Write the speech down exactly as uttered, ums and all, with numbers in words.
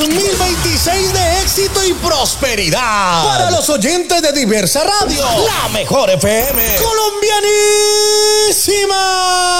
mil veintiséis de éxito y prosperidad para los oyentes de Diversa Radio, la mejor F M colombianísima.